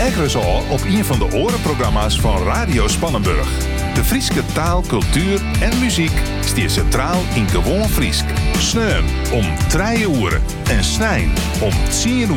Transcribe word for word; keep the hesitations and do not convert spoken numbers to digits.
Kijken we zo op een van de orenprogramma's van Radio Spannenburg. De Frieske taal, cultuur en muziek stiert centraal in Gewoon Friesk. Sneum om drie uur en snijn om tien uur.